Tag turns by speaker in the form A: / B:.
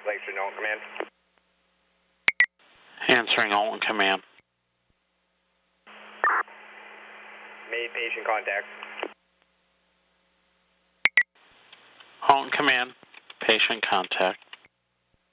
A: Lakeshore, Alton Command.
B: Answering Alton Command.
A: Made patient contact.
B: Alton Command, patient contact.